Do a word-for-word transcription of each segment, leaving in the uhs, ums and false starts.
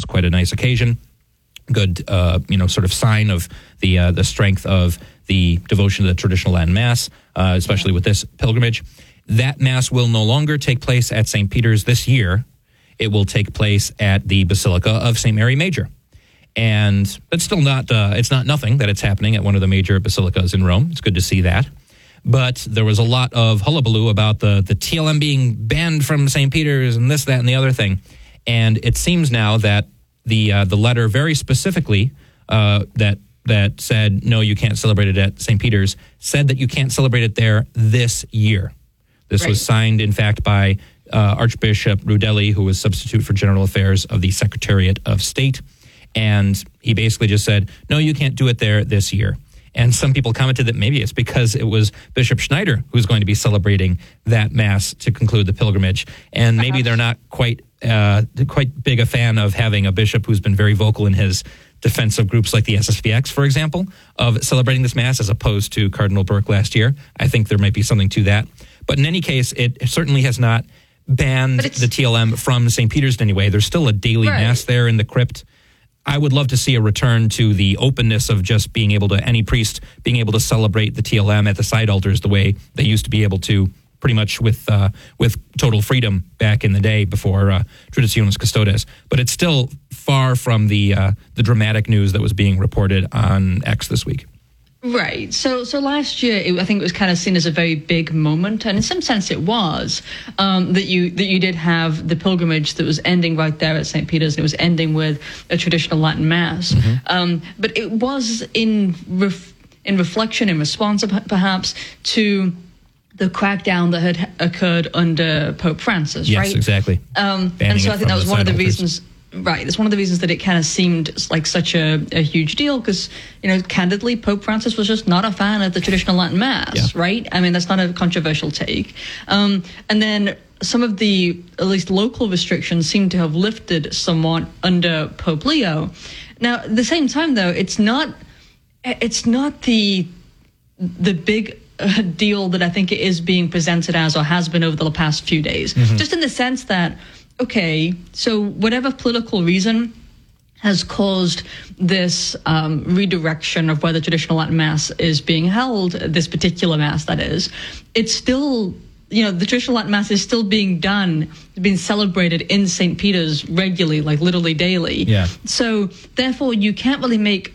quite a nice occasion. Good, uh, you know, sort of sign of the uh, the strength of the devotion to the traditional Latin Mass, uh, especially with this pilgrimage. That Mass will no longer take place at Saint Peter's this year. It will take place at the Basilica of Saint Mary Major. And it's still not, uh, it's not nothing that it's happening at one of the major basilicas in Rome. It's good to see that. But there was a lot of hullabaloo about the, the T L M being banned from Saint Peter's and this, that, and the other thing. And it seems now that the uh, the letter very specifically uh, that that said, no, you can't celebrate it at Saint Peter's, said that you can't celebrate it there this year. This right. was signed, in fact, by uh, Archbishop Rudelli, who was substitute for General Affairs of the Secretariat of State. And he basically just said, no, you can't do it there this year. And some people commented that maybe it's because it was Bishop Schneider who's going to be celebrating that Mass to conclude the pilgrimage. And maybe uh-huh. they're not quite uh, quite big a fan of having a bishop who's been very vocal in his defense of groups like the S S V X, for example, of celebrating this Mass as opposed to Cardinal Burke last year. I think there might be something to that. But in any case, it certainly has not banned the T L M from Saint Peter's in any way. There's still a daily right. Mass there in the crypt. I would love to see a return to the openness of just being able to, any priest being able to celebrate the T L M at the side altars the way they used to be able to, pretty much with uh, with total freedom back in the day before uh, Traditionis Custodes. But it's still far from the uh, the dramatic news that was being reported on X this week. Right. So so last year, it, I think it was kind of seen as a very big moment, and in some sense it was, um, that you that you did have the pilgrimage that was ending right there at Saint Peter's. It was ending with a traditional Latin Mass. Mm-hmm. Um, but it was in ref, in reflection, in response perhaps to the crackdown that had occurred under Pope Francis, yes, right? Yes, exactly. Um, and so I think that was one of the reasons... Right. It's one of the reasons that it kind of seemed like such a, a huge deal because, you know, candidly, Pope Francis was just not a fan of the traditional Latin Mass, yeah. right? I mean, that's not a controversial take. Um, and then some of the, at least local restrictions seem to have lifted somewhat under Pope Leo. Now, at the same time, though, it's not, it's not the, the big uh, deal that I think it is being presented as or has been over the past few days. Mm-hmm. Just in the sense that, okay, so whatever political reason has caused this um, redirection of where the traditional Latin Mass is being held, this particular Mass, that is, it's still, you know, the traditional Latin Mass is still being done, being celebrated in Saint Peter's regularly, like literally daily. Yeah. So, therefore, you can't really make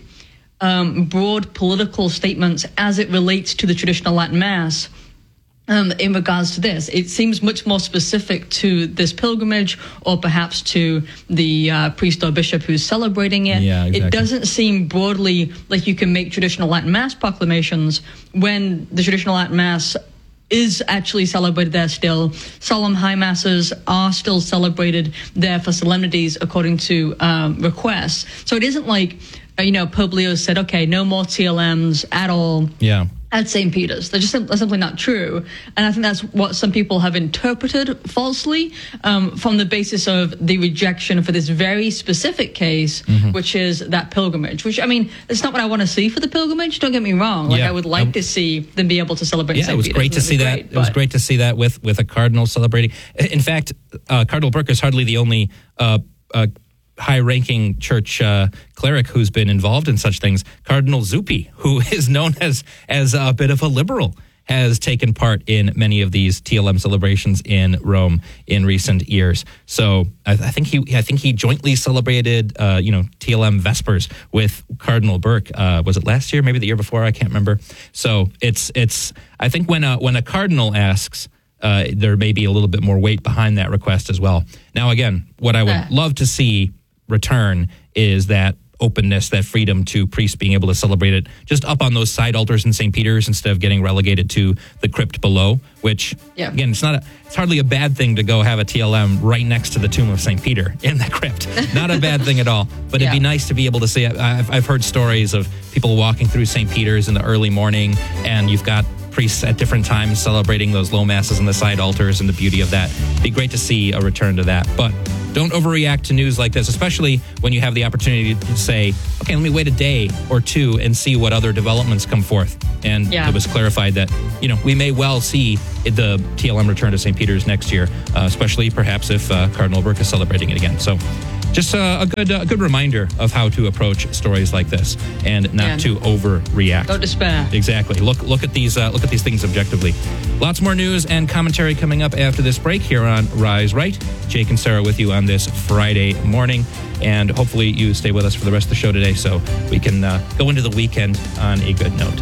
um, broad political statements as it relates to the traditional Latin Mass. Um, in regards to this, it seems much more specific to this pilgrimage or perhaps to the uh, priest or bishop who's celebrating it. Yeah, exactly. It doesn't seem broadly like you can make traditional Latin Mass proclamations when the traditional Latin Mass is actually celebrated there still. Solemn high masses are still celebrated there for solemnities according to um, requests. So it isn't like, uh, you know, Pope Leo said, okay, no more T L Ms at all. Yeah. At Saint Peter's. They're just sim- they're simply not true. And I think that's what some people have interpreted falsely um, from the basis of the rejection for this very specific case, mm-hmm. which is that pilgrimage, which, I mean, it's not what I want to see for the pilgrimage. Don't get me wrong. Like, yeah. I would like I, to see them be able to celebrate yeah, Saint it was Peter's. great to see that. Great, it was great to see that with, with a cardinal celebrating. In fact, uh, Cardinal Burke is hardly the only uh, uh, high-ranking church uh, cleric who's been involved in such things. Cardinal Zuppi, who is known as as a bit of a liberal, has taken part in many of these T L M celebrations in Rome in recent years. So I, I think he I think he jointly celebrated uh, you know T L M Vespers with Cardinal Burke. Uh, was it last year? Maybe the year before? I can't remember. So it's it's I think when a, when a cardinal asks, uh, there may be a little bit more weight behind that request as well. Now again, what I would uh. love to see return is that openness, that freedom to priests being able to celebrate it just up on those side altars in Saint Peter's instead of getting relegated to the crypt below, which, yeah. again, it's not a, it's hardly a bad thing to go have a T L M right next to the tomb of Saint Peter in the crypt. Not a bad thing at all. But yeah. it'd be nice to be able to see it. I've, I've heard stories of people walking through Saint Peter's in the early morning, and you've got priests at different times celebrating those low masses and the side altars and the beauty of that. It'd be great to see a return to that. But don't overreact to news like this, especially when you have the opportunity to say, okay, let me wait a day or two and see what other developments come forth. And yeah. it was clarified that, you know, we may well see the T L M return to Saint Peter's next year, uh, especially perhaps if uh, Cardinal Burke is celebrating it again. So Just a, a good a good reminder of how to approach stories like this and not yeah. to overreact. Don't despair. Exactly. Look look at these uh, look at these things objectively. Lots more news and commentary coming up after this break here on Rise Right. Jake and Sarah with you on this Friday morning. And hopefully you stay with us for the rest of the show today so we can uh, go into the weekend on a good note.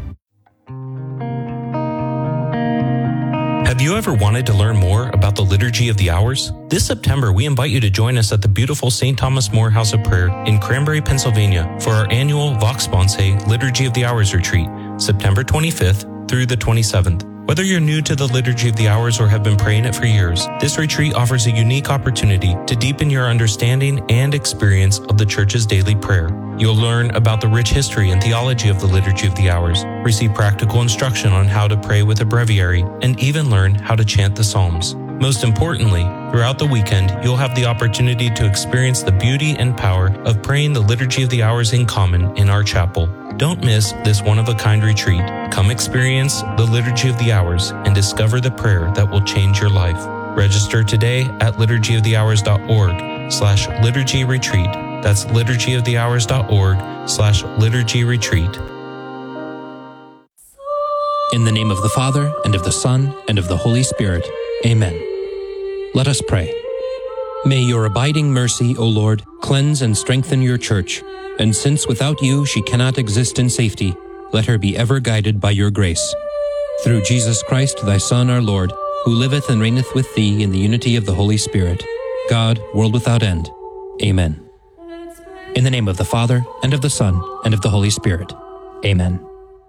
Have you ever wanted to learn more about the Liturgy of the Hours? This September, we invite you to join us at the beautiful Saint Thomas More House of Prayer in Cranberry, Pennsylvania for our annual Vox Sponsae Liturgy of the Hours retreat, September twenty-fifth through the twenty-seventh. Whether you're new to the Liturgy of the Hours or have been praying it for years, this retreat offers a unique opportunity to deepen your understanding and experience of the Church's daily prayer. You'll learn about the rich history and theology of the Liturgy of the Hours, receive practical instruction on how to pray with a breviary, and even learn how to chant the Psalms. Most importantly, throughout the weekend, you'll have the opportunity to experience the beauty and power of praying the Liturgy of the Hours in common in our chapel. Don't miss this one-of-a-kind retreat. Come experience the Liturgy of the Hours and discover the prayer that will change your life. Register today at liturgy of the hours dot org slash liturgy retreat. That's liturgy of the hours dot org slash liturgy retreat. In the name of the Father, and of the Son, and of the Holy Spirit. Amen. Let us pray. May your abiding mercy, O Lord, cleanse and strengthen your church, and since without you she cannot exist in safety, let her be ever guided by your grace. Through Jesus Christ, thy Son, our Lord, who liveth and reigneth with thee in the unity of the Holy Spirit, God, world without end. Amen. In the name of the Father, and of the Son, and of the Holy Spirit. Amen.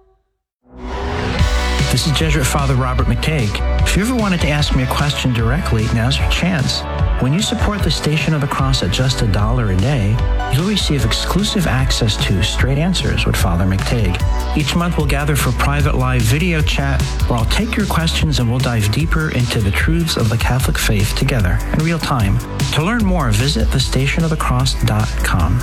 This is Jesuit Father Robert McTague. If you ever wanted to ask me a question directly, now's your chance. When you support the Station of the Cross at just a dollar a day, you'll receive exclusive access to Straight Answers with Father McTague. Each month we'll gather for private live video chat where I'll take your questions and we'll dive deeper into the truths of the Catholic faith together in real time. To learn more, visit the station of the cross dot com.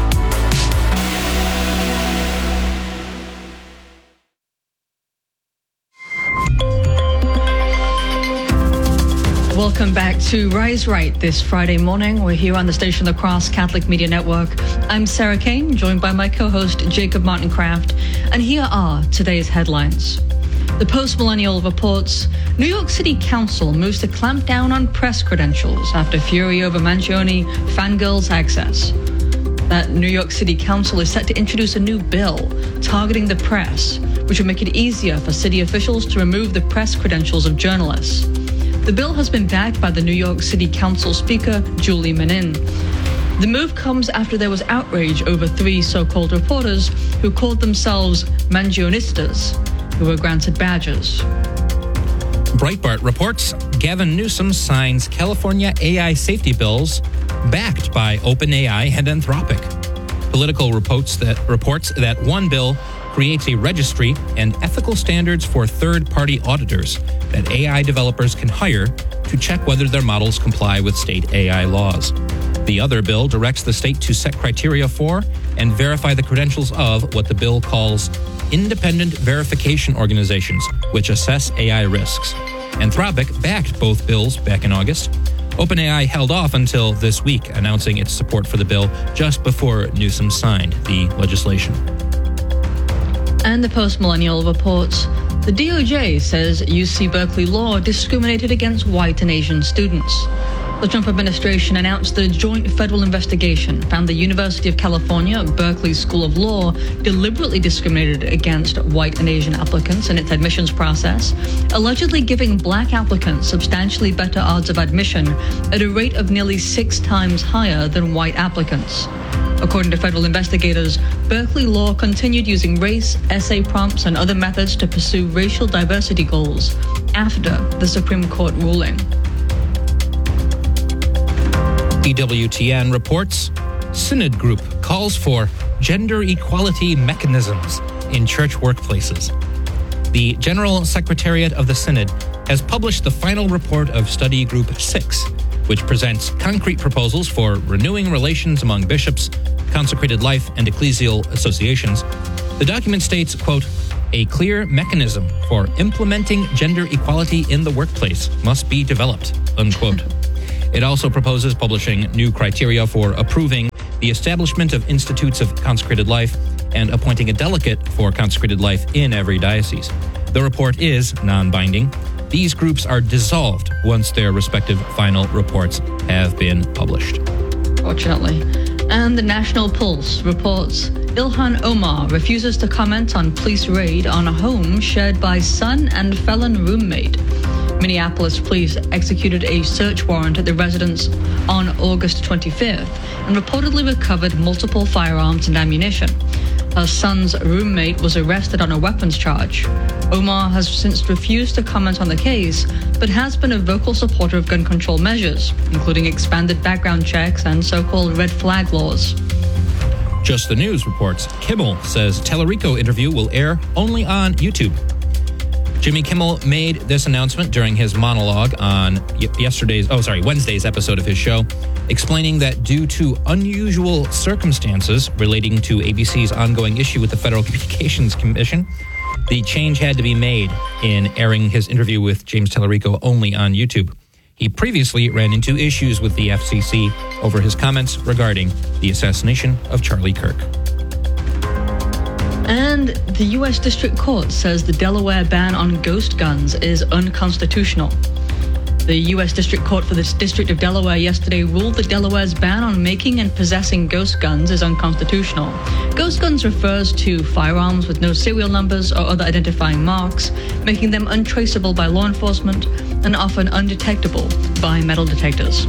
Welcome back to Rise Right this Friday morning. We're here on the Station of the Cross Catholic Media Network. I'm Sarah Kane, joined by my co-host Jacob Martin Kraft, and here are today's headlines. The Post-Millennial reports New York City Council moves to clamp down on press credentials after fury over Mangione fangirls access. That New York City Council is set to introduce a new bill targeting the press, which would make it easier for city officials to remove the press credentials of journalists. The bill has been backed by the New York City Council Speaker, Julie Menin. The move comes after there was outrage over three so-called reporters who called themselves Mangionistas, who were granted badges. Breitbart reports Gavin Newsom signs California A I safety bills backed by OpenAI and Anthropic. Political reports that reports that one bill creates a registry and ethical standards for third-party auditors that A I developers can hire to check whether their models comply with state A I laws. The other bill directs the state to set criteria for and verify the credentials of what the bill calls independent verification organizations, which assess A I risks. Anthropic backed both bills back in August. OpenAI held off until this week, announcing its support for the bill just before Newsom signed the legislation. And the Post-Millennial reports the D O J says U C Berkeley Law discriminated against white and Asian students. The Trump administration announced the joint federal investigation found the University of California, Berkeley School of Law deliberately discriminated against white and Asian applicants in its admissions process, allegedly giving black applicants substantially better odds of admission at a rate of nearly six times higher than white applicants. According to federal investigators, Berkeley Law continued using race, essay prompts, and other methods to pursue racial diversity goals after the Supreme Court ruling. E W T N reports Synod Group calls for gender equality mechanisms in church workplaces. The General Secretariat of the Synod has published the final report of Study Group six, which presents concrete proposals for renewing relations among bishops, consecrated life, and ecclesial associations. The document states, quote, a clear mechanism for implementing gender equality in the workplace must be developed, unquote. It also proposes publishing new criteria for approving the establishment of institutes of consecrated life and appointing a delegate for consecrated life in every diocese. The report is non-binding. These groups are dissolved once their respective final reports have been published. Fortunately. And the National Pulse reports Ilhan Omar refuses to comment on police raid on a home shared by son and felon roommate. Minneapolis police executed a search warrant at the residence on August twenty-fifth and reportedly recovered multiple firearms and ammunition. Her son's roommate was arrested on a weapons charge. Omar has since refused to comment on the case, but has been a vocal supporter of gun control measures, including expanded background checks and so-called red flag laws. Just the News reports Kimmel says Tellerico interview will air only on YouTube. Jimmy Kimmel made this announcement during his monologue on yesterday's, oh, sorry, Wednesday's episode of his show, explaining that due to unusual circumstances relating to A B C's ongoing issue with the Federal Communications Commission, the change had to be made in airing his interview with James Tellerico only on YouTube. He previously ran into issues with the F C C over his comments regarding the assassination of Charlie Kirk. And the U S District Court says the Delaware ban on ghost guns is unconstitutional. The U S District Court for the District of Delaware yesterday ruled that Delaware's ban on making and possessing ghost guns is unconstitutional. Ghost guns refers to firearms with no serial numbers or other identifying marks, making them untraceable by law enforcement and often undetectable by metal detectors.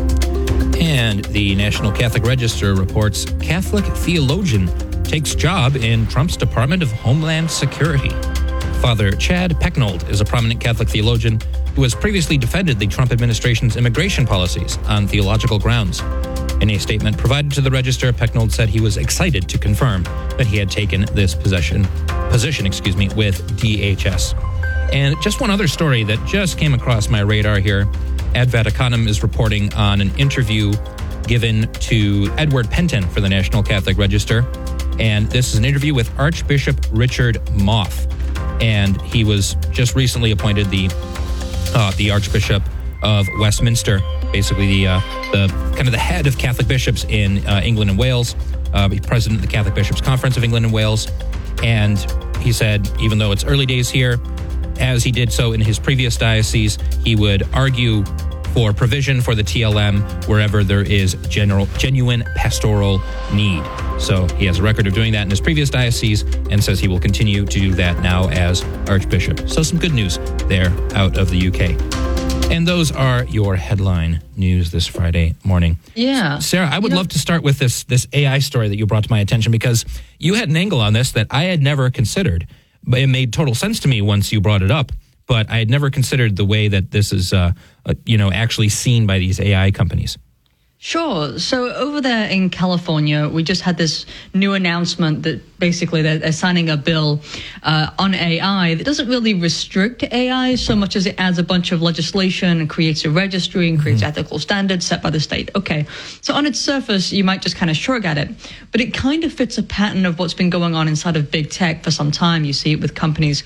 And the National Catholic Register reports Catholic theologian takes job in Trump's Department of Homeland Security. Father Chad Pecknold is a prominent Catholic theologian who has previously defended the Trump administration's immigration policies on theological grounds. In a statement provided to the Register, Pecknold said he was excited to confirm that he had taken this possession, position excuse me, with D H S. And just one other story that just came across my radar here. Ad Vaticanum is reporting on an interview given to Edward Penton for the National Catholic Register. And this is an interview with Archbishop Richard Moth. And he was just recently appointed the uh, the Archbishop of Westminster, basically the uh, the kind of the head of Catholic bishops in uh, England and Wales, uh, president of the Catholic Bishops' Conference of England and Wales. And he said, even though it's early days here, as he did so in his previous diocese, he would argue for provision for the T L M wherever there is general, genuine pastoral need. So he has a record of doing that in his previous diocese and says he will continue to do that now as Archbishop. So some good news there out of the U K. And those are your headline news this Friday morning. Yeah. Sarah, I would you know, love to start with this, this A I story that you brought to my attention because you had an angle on this that I had never considered. But it made total sense to me once you brought it up. But I had never considered the way that this is, uh, uh, you know, actually seen by these A I companies. Sure. So over there in California, we just had this new announcement that basically they're, they're signing a bill uh, on A I that doesn't really restrict A I so much as it adds a bunch of legislation and creates a registry and creates mm-hmm. ethical standards set by the state. Okay. So on its surface, you might just kind of shrug at it, but it kind of fits a pattern of what's been going on inside of big tech for some time. You see it with companies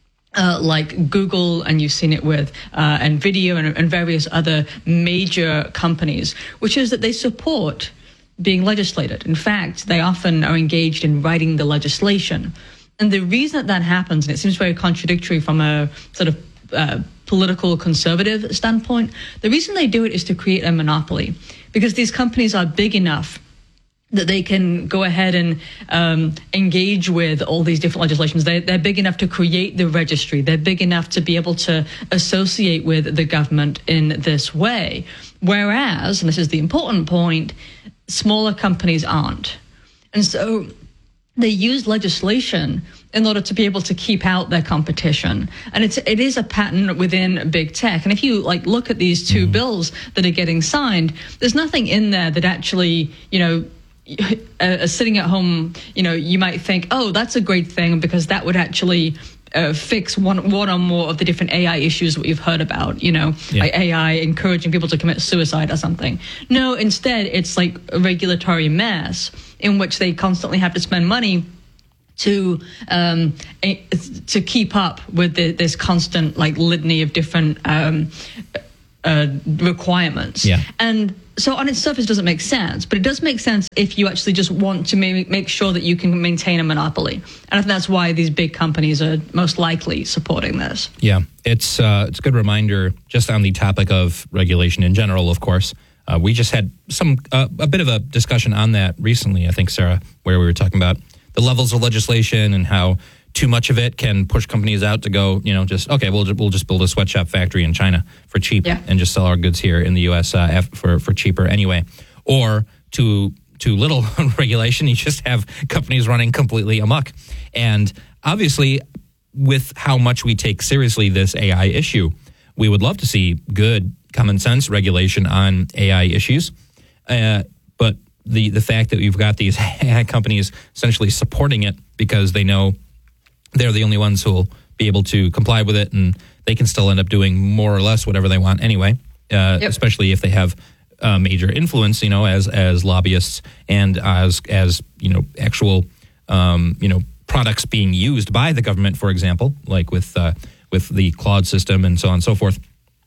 Uh, like Google, and you've seen it with uh, NVIDIA and, and various other major companies, which is that they support being legislated. In fact, they often are engaged in writing the legislation. And the reason that that happens, and it seems very contradictory from a sort of uh, political conservative standpoint, the reason they do it is to create a monopoly, because these companies are big enough that they can go ahead and um, engage with all these different legislations. They, they're big enough to create the registry. They're big enough to be able to associate with the government in this way. Whereas, and this is the important point, smaller companies aren't. And so they use legislation in order to be able to keep out their competition. And it's, it is a pattern within big tech. And if you like look at these two mm. bills that are getting signed, there's nothing in there that actually, you know, Uh, sitting at home, you know, you might think, oh, that's a great thing because that would actually uh, fix one one or more of the different A I issues that we've heard about, you know, yeah. like A I encouraging people to commit suicide or something. No, instead, it's like a regulatory mess in which they constantly have to spend money to um, to keep up with the, this constant like litany of different um, uh, requirements. Yeah. And so on its surface, it doesn't make sense, but it does make sense if you actually just want to maybe make sure that you can maintain a monopoly. And I think that's why these big companies are most likely supporting this. Yeah, it's uh, it's a good reminder just on the topic of regulation in general, of course. Uh, we just had some uh, a bit of a discussion on that recently, I think, Sarah, where we were talking about the levels of legislation and how too much of it can push companies out to go, you know, just, okay, we'll, we'll just build a sweatshop factory in China for cheap yeah. and just sell our goods here in the U S uh, for, for cheaper anyway. Or too, too little regulation, you just have companies running completely amok. And obviously, with how much we take seriously this A I issue, we would love to see good common sense regulation on A I issues. Uh, but the, the fact that we've got these A I companies essentially supporting it because they know they're the only ones who will be able to comply with it, and they can still end up doing more or less whatever they want anyway, uh, yep. especially if they have uh, major influence, you know, as as lobbyists and as, as you know, actual, um, you know, products being used by the government, for example, like with uh, with the Claude system and so on and so forth.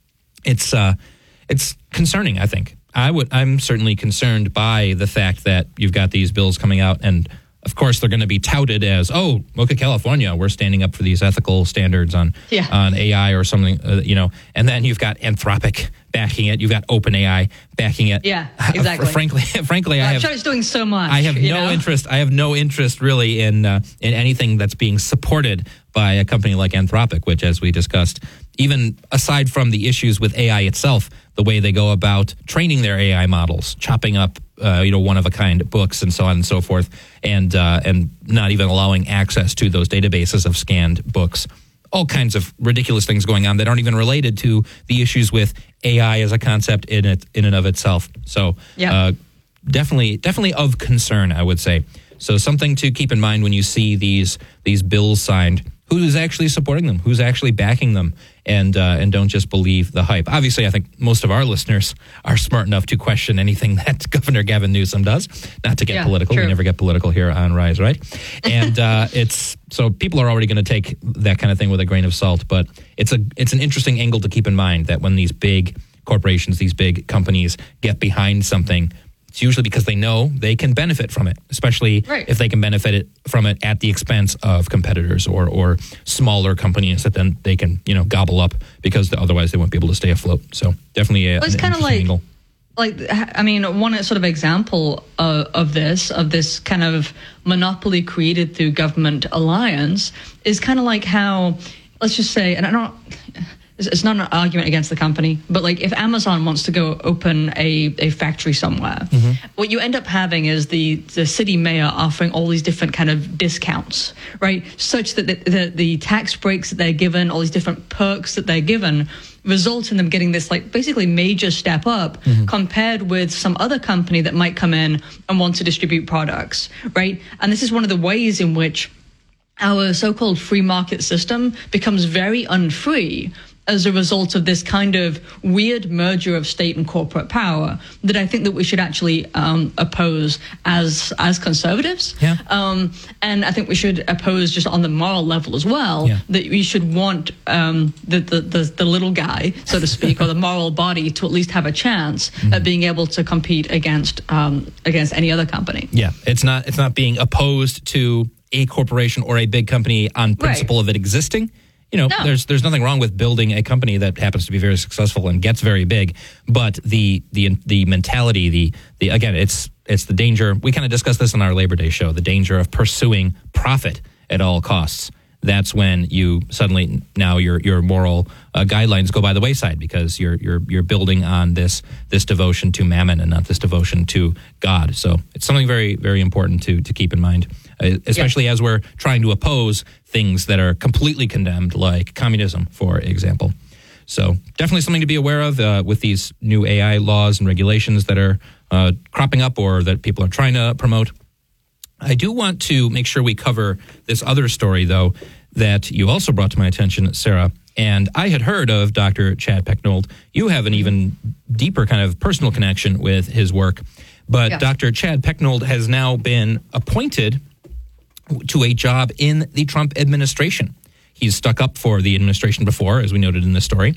It's uh, it's concerning, I think. I would, I'm certainly concerned by the fact that you've got these bills coming out, and of course, they're going to be touted as, oh, look at California, we're standing up for these ethical standards on yeah. on A I or something, uh, you know. And then you've got Anthropic backing it, you've got OpenAI backing it. Yeah, exactly. Uh, frankly, frankly, uh, I have. China's doing so much. I have you no know? interest. I have no interest really in uh, in anything that's being supported by a company like Anthropic, which, as we discussed, even aside from the issues with A I itself, the way they go about training their A I models, chopping up, uh, you know, one-of-a-kind books and so on and so forth, and uh, and not even allowing access to those databases of scanned books. All kinds of ridiculous things going on that aren't even related to the issues with A I as a concept in it in and of itself. So, yeah. uh, definitely, definitely of concern, I would say. So, something to keep in mind when you see these these bills signed. Who's actually supporting them? Who's actually backing them? And uh, and don't just believe the hype. Obviously, I think most of our listeners are smart enough to question anything that Governor Gavin Newsom does. Not to get yeah, political. true. We never get political here on Rise, right? And uh, it's so people are already going to take that kind of thing with a grain of salt. But it's a it's an interesting angle to keep in mind that when these big corporations, these big companies get behind something, it's usually because they know they can benefit from it, especially right. if they can benefit it from it at the expense of competitors or, or smaller companies that then they can, you know, gobble up because otherwise they won't be able to stay afloat. So definitely a, well, it's an kind of like, angle. like, I mean, one sort of example of, of this, of this kind of monopoly created through government alliance is kind of like how, let's just say, and I don't, it's not an argument against the company, but like if Amazon wants to go open a, a factory somewhere, mm-hmm. what you end up having is the, the city mayor offering all these different kind of discounts, right? Such that the, the, the tax breaks that they're given, all these different perks that they're given, result in them getting this like basically major step up mm-hmm. compared with some other company that might come in and want to distribute products, right? And this is one of the ways in which our so-called free market system becomes very unfree as a result of this kind of weird merger of state and corporate power that I think that we should actually um, oppose as as conservatives. Yeah. Um, and I think we should oppose just on the moral level as well, yeah. that we should want um, the, the, the, the little guy, so to speak, or the moral body to at least have a chance mm-hmm. at being able to compete against um, against any other company. Yeah, it's not it's not being opposed to a corporation or a big company on principle right. of it existing. You know, no. there's there's nothing wrong with building a company that happens to be very successful and gets very big, but the the the mentality, the the again, it's it's the danger. We kind of discussed this on our Labor Day show, the danger of pursuing profit at all costs. That's when you suddenly now your your moral uh, guidelines go by the wayside because you're you're you're building on this this devotion to mammon and not this devotion to God. So it's something very very important to to keep in mind, uh, especially yeah. as we're trying to oppose things that are completely condemned, like communism, for example. So definitely something to be aware of uh, with these new A I laws and regulations that are uh, cropping up or that people are trying to promote. I do want to make sure we cover this other story, though, that you also brought to my attention, Sarah. And I had heard of Doctor Chad Pecknold. You have an even deeper kind of personal connection with his work. But yeah. Doctor Chad Pecknold has now been appointed to a job in the Trump administration. He's stuck up for the administration before, as we noted in this story.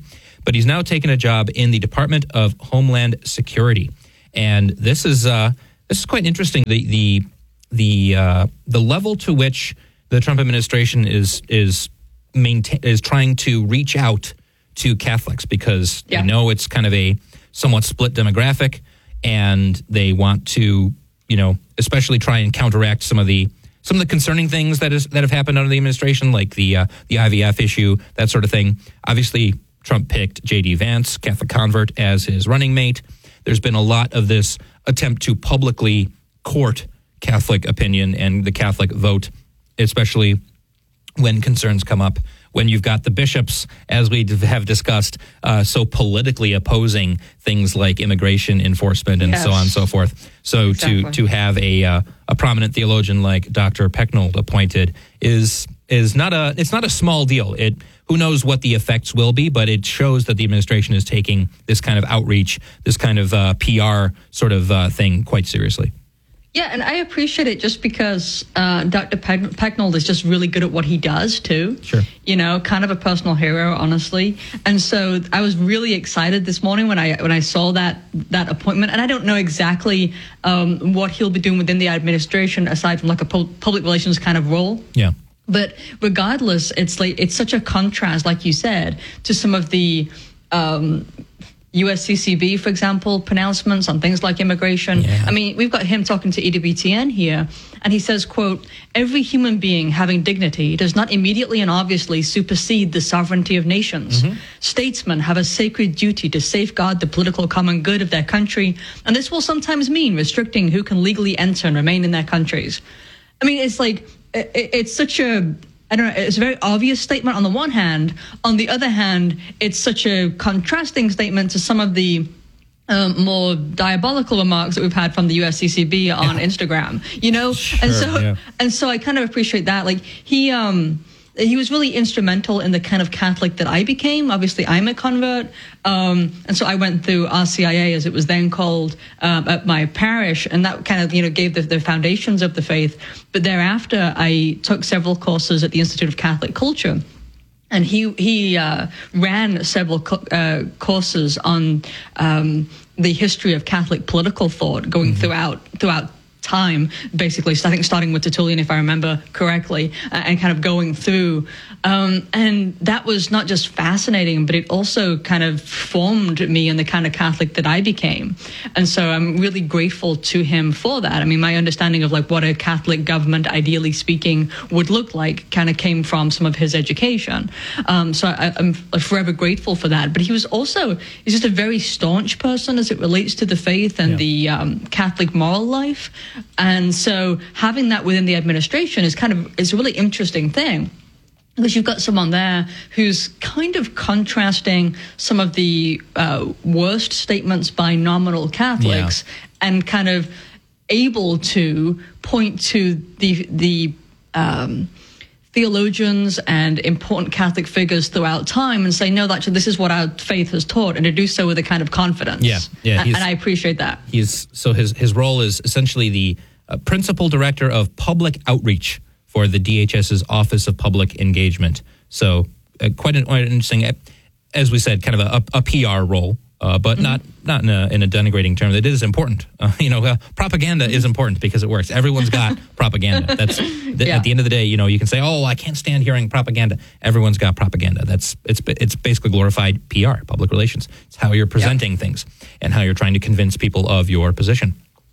but he's now taken a job in the Department of Homeland Security. And this is uh, this is quite interesting. The the the uh, the level to which the Trump administration is is maintain is trying to reach out to Catholics, because yeah. they know it's kind of a somewhat split demographic, and they want to, you know, especially try and counteract some of the some of the concerning things that is that have happened under the administration, like the uh, the I V F issue, that sort of thing. Obviously, Trump picked J D Vance, Catholic convert, as his running mate. There's been a lot of this attempt to publicly court Catholic opinion and the Catholic vote, especially when concerns come up, when you've got the bishops, as we have discussed, uh, so politically opposing things like immigration enforcement and yes. so on and so forth. So exactly. to to have a uh, a prominent theologian like Doctor Pecknold appointed is is not a it's not a small deal. It who knows what the effects will be, but it shows that the administration is taking this kind of outreach, this kind of uh, P R sort of uh, thing quite seriously. Yeah, and I appreciate it just because uh, Doctor Pe- Pecknold is just really good at what he does, too. Sure. You know, kind of a personal hero, honestly. And so I was really excited this morning when I when I saw that that appointment. And I don't know exactly um, what he'll be doing within the administration, aside from like a pu- public relations kind of role. Yeah. But regardless, it's like it's such a contrast, like you said, to some of the um, U S C C B, for example, pronouncements on things like immigration. Yeah. I mean, we've got him talking to E W T N here, and he says, quote, "Every human being having dignity does not immediately and obviously supersede the sovereignty of nations. Mm-hmm. Statesmen have a sacred duty to safeguard the political common good of their country, and this will sometimes mean restricting who can legally enter and remain in their countries." I mean, it's like, it, it's such a... I don't know, it's a very obvious statement on the one hand. On the other hand, it's such a contrasting statement to some of the um, more diabolical remarks that we've had from the U S C C B on yeah. Instagram, you know? Sure, and so yeah. and so I kind of appreciate that. Like, he um he was really instrumental in the kind of Catholic that I became. Obviously, I'm a convert. Um, and so I went through R C I A, as it was then called, um, at my parish. And that kind of, you know, gave the, the foundations of the faith. But thereafter, I took several courses at the Institute of Catholic Culture. And he he uh, ran several co- uh, courses on um, the history of Catholic political thought going mm-hmm. throughout throughout time, basically, I think starting with Tertullian, if I remember correctly, uh, and kind of going through. Um, and that was not just fascinating, but it also kind of formed me in the kind of Catholic that I became. And so I'm really grateful to him for that. I mean, my understanding of like what a Catholic government, ideally speaking, would look like kind of came from some of his education. Um, so I, I'm forever grateful for that. But he was also, he's just a very staunch person as it relates to the faith and yeah. the um, Catholic moral life. And so having that within the administration is kind of is a really interesting thing, because you've got someone there who's kind of contrasting some of the uh, worst statements by nominal Catholics yeah. and kind of able to point to the the um, theologians and important Catholic figures throughout time and say, no, actually, this is what our faith has taught, and to do so with a kind of confidence. Yeah, yeah, and, and I appreciate that. He's so his his role is essentially the uh, principal director of public outreach for the D H S's Office of Public Engagement. So uh, quite an quite interesting, as we said, kind of a, a P R role, uh, but mm-hmm. not not in a, in a denigrating term. It is important. Uh, you know, uh, propaganda is important because it works. Everyone's got propaganda. That's th- yeah. At the end of the day, you know, you can say, "Oh, I can't stand hearing propaganda." Everyone's got propaganda. That's it's it's basically glorified P R, public relations. It's how you're presenting yeah. things and how you're trying to convince people of your position.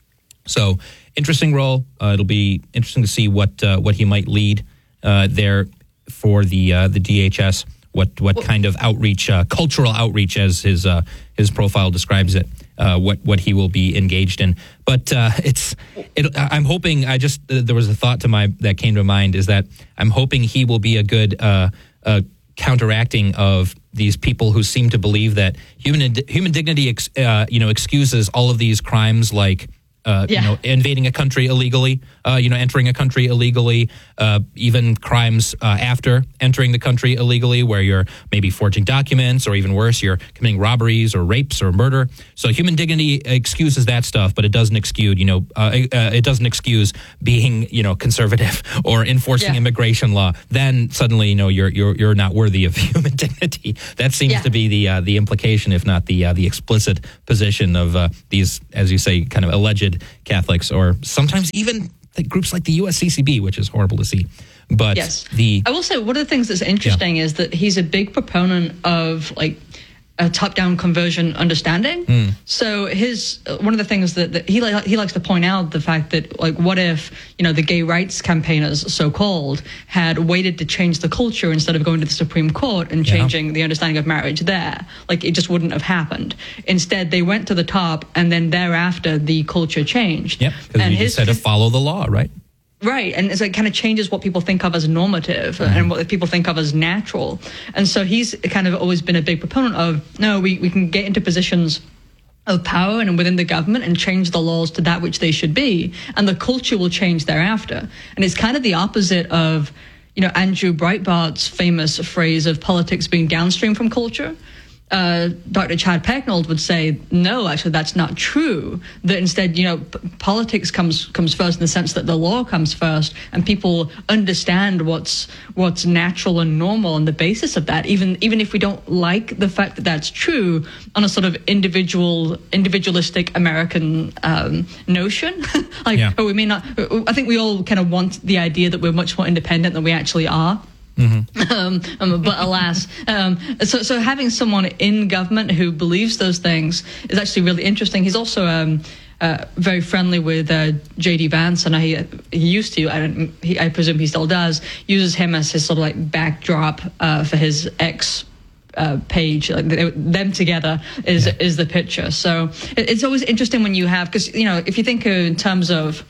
So, interesting role. Uh, it'll be interesting to see what uh, what he might lead uh, there for the uh, the D H S. What what well, kind of outreach, uh, cultural outreach, as his uh, his profile describes it. Uh, what what he will be engaged in. But uh, it's it, I'm hoping. I just uh, there was a thought to my that came to mind is that I'm hoping he will be a good uh, uh, counteracting of these people who seem to believe that human human dignity ex, uh, you know excuses all of these crimes like Uh, Yeah. You know, invading a country illegally, uh, you know, entering a country illegally, uh, even crimes uh, after entering the country illegally, where you're maybe forging documents, or even worse, you're committing robberies or rapes or murder. So human dignity excuses that stuff, but it doesn't excuse, you know, uh, uh, it doesn't excuse being, you know, conservative or enforcing Yeah. immigration law. Then suddenly, you know, you're you're you're not worthy of human dignity. That seems Yeah. to be the uh, the implication, if not the uh, the explicit position of uh, these, as you say, kind of alleged Catholics, or sometimes even the groups like the U S C C B, which is horrible to see. But Yes. the I will say one of the things that's interesting is that he's a big proponent of like a top-down conversion understanding. Mm. So his uh, one of the things that, that he li- he likes to point out the fact that like what if you know the gay rights campaigners, so-called, had waited to change the culture instead of going to the Supreme Court and Yeah. changing the understanding of marriage there. Like it just wouldn't have happened. Instead, they went to the top, and then thereafter the culture changed. Yep, because and you just said to follow the law, right? Right, and it's like kind of changes what people think of as normative Mm-hmm. and what people think of as natural. And so he's kind of always been a big proponent of, no, we, we can get into positions of power and within the government and change the laws to that which they should be, and the culture will change thereafter. And it's kind of the opposite of, you know, Andrew Breitbart's famous phrase of politics being downstream from culture. Uh, Doctor Chad Pecknold would say, no, actually, that's not true. That instead, you know, p- politics comes comes first in the sense that the law comes first, and people understand what's what's natural and normal on the basis of that. Even even if we don't like the fact that that's true on a sort of individual individualistic American um, notion, like, Yeah. oh, we may not. I think we all kind of want the idea that we're much more independent than we actually are. Mm-hmm. Um, um, but alas, um, so so having someone in government who believes those things is actually really interesting. He's also um, uh, very friendly with uh, J D Vance, and he he used to. I don't. He, I presume he still does. Uses him as his sort of like backdrop uh, for his X uh, page. Like they, them together is Yeah. is the picture. So it, it's always interesting when you have, because you know if you think uh, in terms of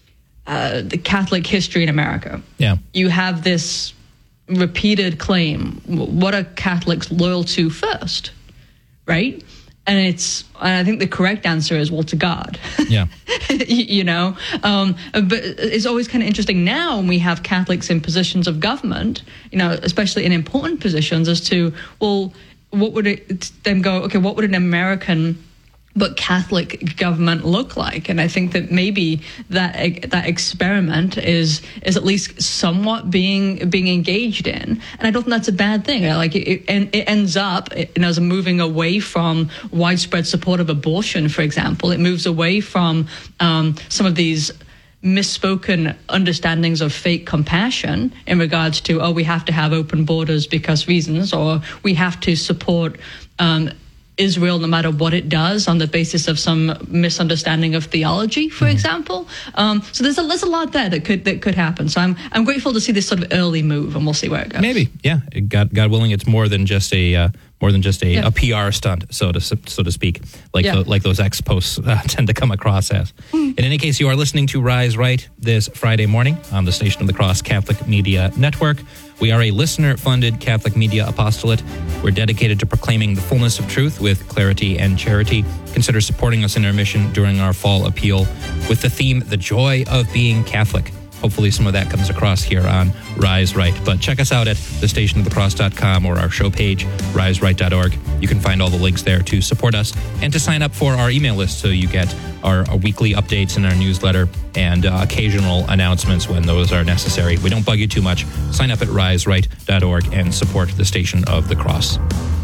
uh, the Catholic history in America, Yeah. you have this repeated claim, what are Catholics loyal to first, right? And it's, and I think the correct answer is, well, to God. Yeah. You know, um, but it's always kind of interesting now when we have Catholics in positions of government, you know, especially in important positions, as to, well, what would it then go, okay, what would an American but Catholic government look like? And I think that maybe that that experiment is is at least somewhat being being engaged in, and I don't think that's a bad thing. Like it, it, it ends up, you know, as moving away from widespread support of abortion, for example. It moves away from um, some of these misspoken understandings of fake compassion in regards to, oh, we have to have open borders because reasons, or we have to support Um, Israel, no matter what it does, on the basis of some misunderstanding of theology, for example. Um, so there's a there's a lot there that could that could happen. So I'm I'm grateful to see this sort of early move, and we'll see where it goes. Maybe, yeah. God, God willing, it's more than just a uh, more than just a, Yeah. a P R stunt, so to so to speak, like Yeah. the, like those X posts uh, tend to come across as. In any case, you are listening to Rise Right this Friday morning on the Station of the Cross Catholic Media Network. We are a listener-funded Catholic media apostolate. We're dedicated to proclaiming the fullness of truth with clarity and charity. Consider supporting us in our mission during our fall appeal with the theme, The Joy of Being Catholic. Hopefully some of that comes across here on Rise Right. But check us out at the station of the cross dot com or our show page, rise right dot org. You can find all the links there to support us and to sign up for our email list so you get our, our weekly updates in our newsletter and uh, occasional announcements when those are necessary. We don't bug you too much. Sign up at rise right dot org and support the Station of the Cross.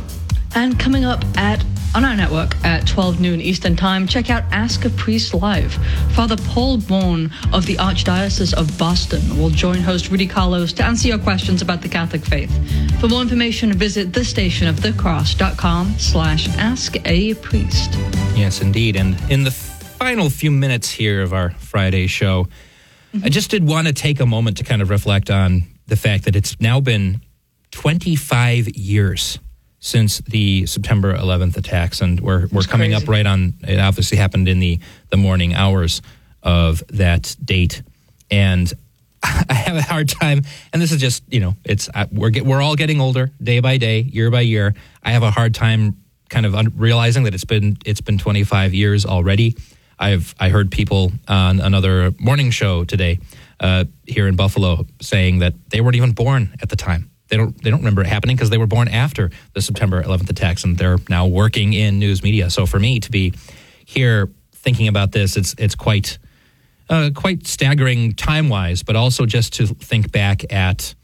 And coming up at on our network at twelve noon Eastern Time, check out Ask a Priest Live. Father Paul Bourne of the Archdiocese of Boston will join host Rudy Carlos to answer your questions about the Catholic faith. For more information, visit thestationofthecross.com slash ask a priest. Yes, indeed. And in the final few minutes here of our Friday show, mm-hmm. I just did want to take a moment to kind of reflect on the fact that it's now been twenty-five years since the September eleventh attacks, and we're we're coming crazy. up right on. It obviously happened in the the morning hours of that date, and I have a hard time. And this is just, you know, it's we're get, we're all getting older day by day, year by year. I have a hard time kind of un- realizing that it's been it's been twenty-five years already. I've I heard people on another morning show today uh, here in Buffalo saying that they weren't even born at the time. They don't they don't remember it happening because they were born after the September eleventh attacks, and they're now working in news media. So for me to be here thinking about this, it's it's quite uh, quite staggering time wise, but also just to think back at.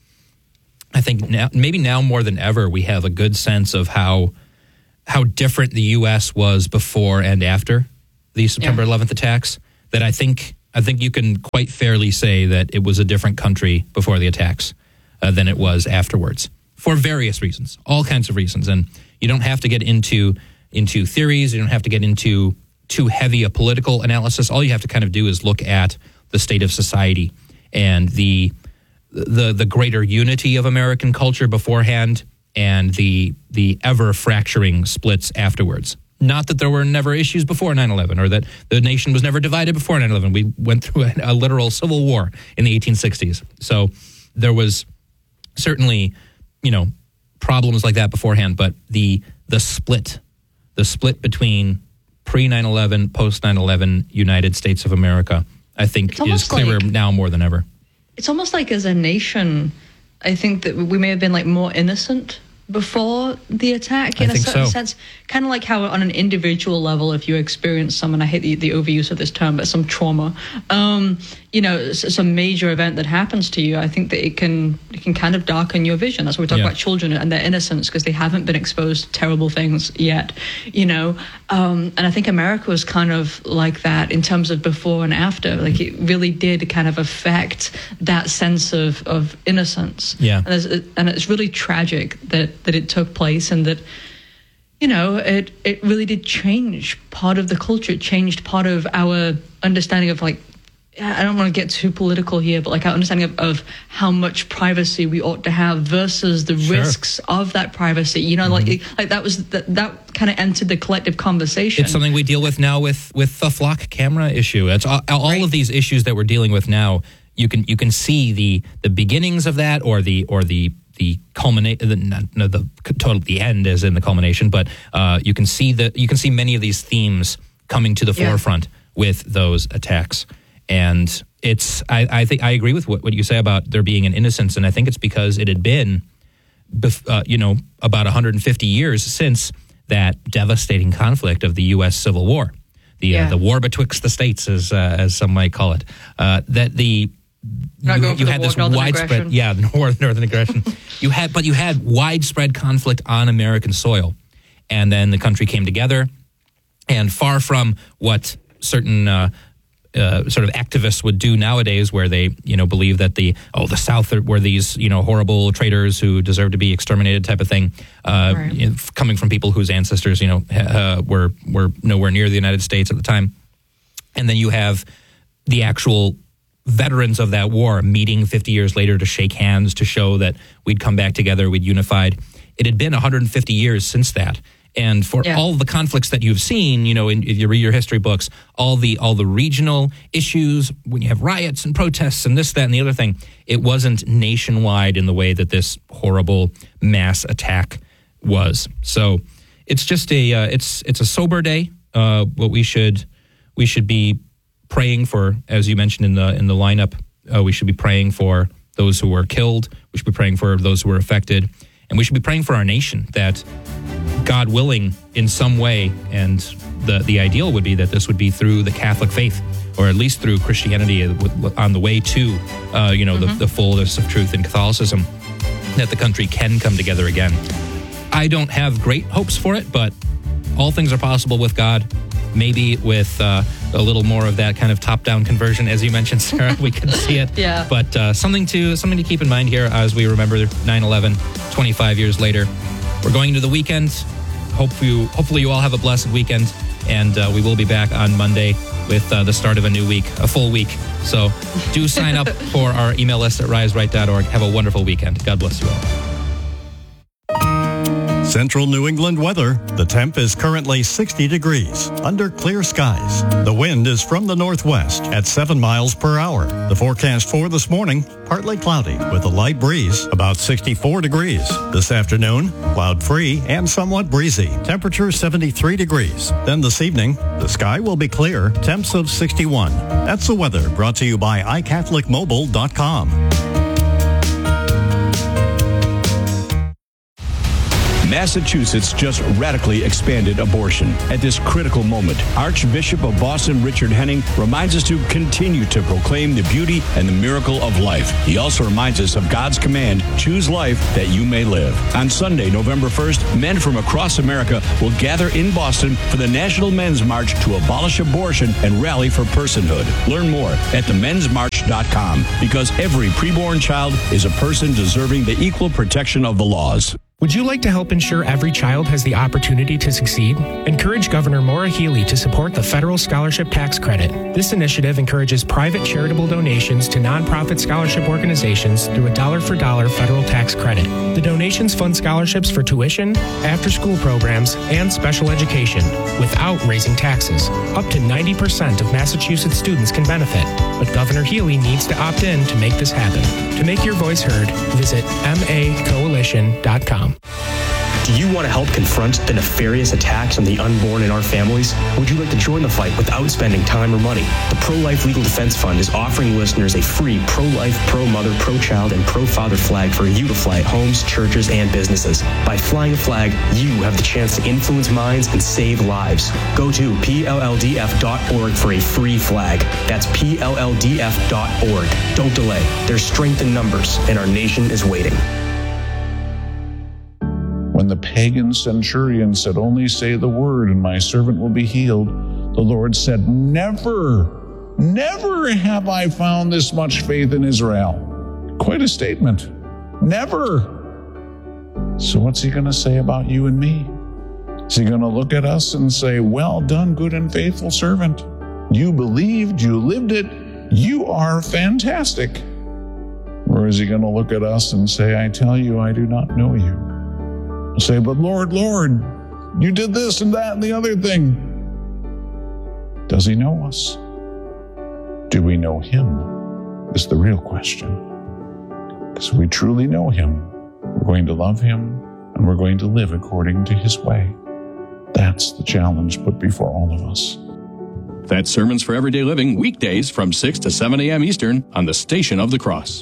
I think now, maybe now more than ever, we have a good sense of how how different the U S was before and after the September yeah. eleventh attacks. That I think I think you can quite fairly say that it was a different country before the attacks uh, than it was afterwards, for various reasons, all kinds of reasons. And you don't have to get into into theories. You don't have to get into too heavy a political analysis. All you have to kind of do is look at the state of society and the the the greater unity of American culture beforehand and the the ever fracturing splits afterwards. Not that there were never issues before nine eleven or that the nation was never divided before nine eleven. We went through a, a literal civil war in the eighteen sixties. So there was certainly, you know, problems like that beforehand, but the the split, the split between pre nine eleven, post nine eleven United States of America, I think is clearer like- now more than ever. It's almost like as a nation, I think that we may have been like more innocent before the attack in I a think certain so. sense. Kind of like how on an individual level, if you experience some, and I hate the, the overuse of this term, but some trauma, um, you know, some major event that happens to you, I think that it can it can kind of darken your vision. That's why we talk yeah. about children and their innocence, because they haven't been exposed to terrible things yet, you know. Um, and I think America was kind of like that in terms of before and after. Like it really did kind of affect that sense of, of innocence. Yeah. And it's, and it's really tragic that, that it took place and that, you know, it, it really did change part of the culture. It changed part of our understanding of like, I don't want to get too political here, but like our understanding of, of how much privacy we ought to have versus the Sure. risks of that privacy. You know, mm-hmm. like like that was that, that kind of entered the collective conversation. It's something we deal with now with with the flock camera issue. It's all, all right. of these issues that we're dealing with now. You can you can see the the beginnings of that, or the or the the culminate the no, the total the end is in the culmination, but uh, you can see the you can see many of these themes coming to the yeah. forefront with those attacks. And it's, I, I think I agree with what, what you say about there being an innocence, and I think it's because it had been, uh, you know, about one hundred fifty years since that devastating conflict of the U S Civil War, the yeah. uh, the war betwixt the states, as uh, as some might call it. Uh, that the Not you, going for you the had war, this northern widespread, aggression. yeah, the northern, northern aggression. you had, but you had widespread conflict on American soil, and then the country came together, and far from what certain. Uh, Uh, sort of activists would do nowadays, where they, you know, believe that the oh the South were these, you know, horrible traitors who deserve to be exterminated, type of thing, uh, right. you know, coming from people whose ancestors, you know, uh, were were nowhere near the United States at the time. And then you have the actual veterans of that war meeting fifty years later to shake hands, to show that we'd come back together, we'd unified. It had been one hundred fifty years since that. And for yeah. all the conflicts that you've seen, you know, in, if you read your history books, all the all the regional issues, when you have riots and protests and this, that, and the other thing, it wasn't nationwide in the way that this horrible mass attack was. So it's just a uh, it's it's a sober day. Uh, what we should we should be praying for, as you mentioned in the in the lineup, uh, we should be praying for those who were killed. We should be praying for those who were affected, and we should be praying for our nation that, God willing, in some way, and the the ideal would be that this would be through the Catholic faith, or at least through Christianity on the way to, uh, you know, mm-hmm. the, the fullness of truth in Catholicism, that the country can come together again. I don't have great hopes for it, but all things are possible with God. Maybe with uh, a little more of that kind of top-down conversion, as you mentioned, Sarah, we can see it. Yeah. But uh, something to something to keep in mind here as we remember nine eleven, twenty-five years later. We're going into the weekend. Hope you, hopefully you all have a blessed weekend, and uh, we will be back on Monday with uh, the start of a new week, a full week. So do sign up for our email list at rise right dot org. Have a wonderful weekend. God bless you all. Central New England weather. The temp is currently sixty degrees under clear skies. The wind is from the northwest at seven miles per hour. The forecast for this morning, partly cloudy with a light breeze, about sixty-four degrees. This afternoon, cloud-free and somewhat breezy. Temperature seventy-three degrees. Then this evening, the sky will be clear, temps of sixty-one. That's the weather brought to you by i catholic mobile dot com. Massachusetts just radically expanded abortion. At this critical moment, Archbishop of Boston Richard Henning reminds us to continue to proclaim the beauty and the miracle of life. He also reminds us of God's command, choose life that you may live. On Sunday, November first, men from across America will gather in Boston for the National Men's March to abolish abortion and rally for personhood. Learn more at the men's march dot com, because every preborn child is a person deserving the equal protection of the laws. Would you like to help ensure every child has the opportunity to succeed? Encourage Governor Maura Healey to support the Federal Scholarship Tax Credit. This initiative encourages private charitable donations to nonprofit scholarship organizations through a dollar-for-dollar federal tax credit. The donations fund scholarships for tuition, after-school programs, and special education without raising taxes. Up to ninety percent of Massachusetts students can benefit, but Governor Healey needs to opt in to make this happen. To make your voice heard, visit m a coalition dot com. Do you want to help confront the nefarious attacks on the unborn in our families? Would you like to join the fight without spending time or money? The Pro-Life Legal Defense Fund is offering listeners a free pro-life, pro-mother, pro-child, and pro-father flag for you to fly at homes, churches, and businesses. By flying a flag, you have the chance to influence minds and save lives. Go to P L L D F dot org for a free flag. That's P L L D F dot org. Don't delay. There's strength in numbers, and our nation is waiting. When the pagan centurion said, only say the word and my servant will be healed, the Lord said, never, never have I found this much faith in Israel. Quite a statement. Never. So what's he going to say about you and me? Is he going to look at us and say, well done, good and faithful servant. You believed, you lived it, you are fantastic. Or is he going to look at us and say, I tell you, I do not know you? Say, but Lord, Lord, you did this and that and the other thing. Does he know us? Do we know him? Is the real question. Because if we truly know him, we're going to love him and we're going to live according to his way. That's the challenge put before all of us. That's Sermons for Everyday Living, weekdays from six to seven a.m. Eastern on the Station of the Cross.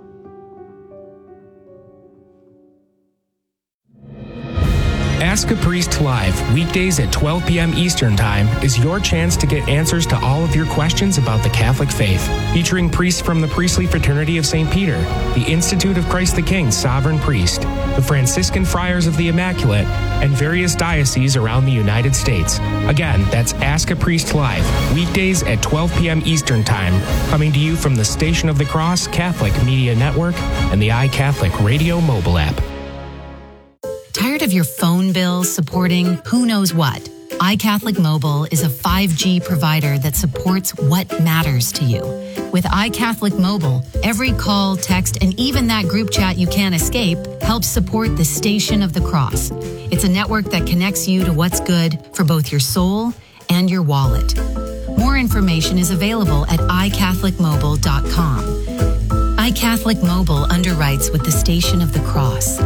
Ask a Priest Live, weekdays at twelve p.m. Eastern Time, is your chance to get answers to all of your questions about the Catholic faith. Featuring priests from the Priestly Fraternity of Saint Peter, the Institute of Christ the King Sovereign Priest, the Franciscan Friars of the Immaculate, and various dioceses around the United States. Again, that's Ask a Priest Live, weekdays at twelve p.m. Eastern Time, coming to you from the Station of the Cross Catholic Media Network and the iCatholic Radio mobile app. Tired of your phone bills supporting who knows what? iCatholic Mobile is a five G provider that supports what matters to you. With iCatholic Mobile, every call, text, and even that group chat you can't escape helps support the Station of the Cross. It's a network that connects you to what's good for both your soul and your wallet. More information is available at i catholic mobile dot com. iCatholic Mobile underwrites with the Station of the Cross.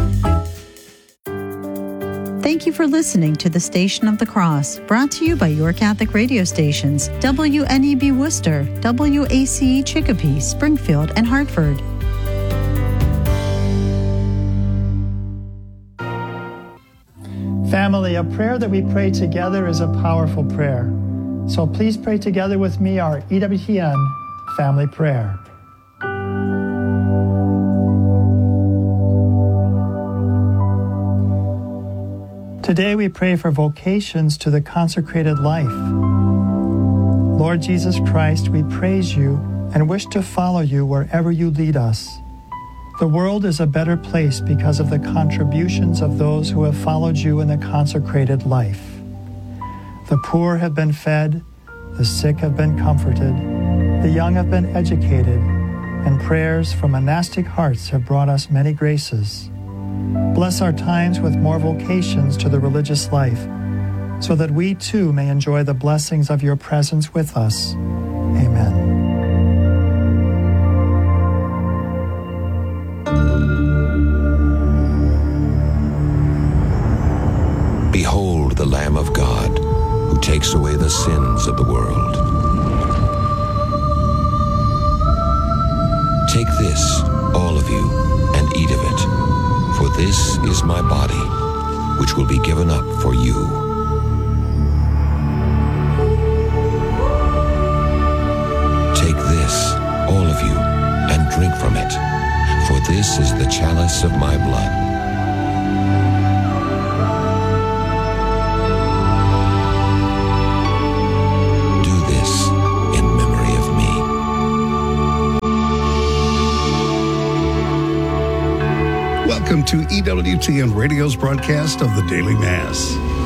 Thank you for listening to the Station of the Cross, brought to you by your Catholic radio stations, W N E B Worcester, W A C E Chicopee, Springfield, and Hartford. Family, a prayer that we pray together is a powerful prayer. So please pray together with me our E W T N family prayer. Today we pray for vocations to the consecrated life. Lord Jesus Christ, we praise you and wish to follow you wherever you lead us. The world is a better place because of the contributions of those who have followed you in the consecrated life. The poor have been fed, the sick have been comforted, the young have been educated, and prayers from monastic hearts have brought us many graces. Bless our times with more vocations to the religious life, so that we too may enjoy the blessings of your presence with us. Amen. Behold the Lamb of God, who takes away the sins of the world. Take this, all of you, and eat of it, for this is my body, which will be given up for you. Take this, all of you, and drink from it, for this is the chalice of my blood. Welcome to E W T N Radio's broadcast of the Daily Mass.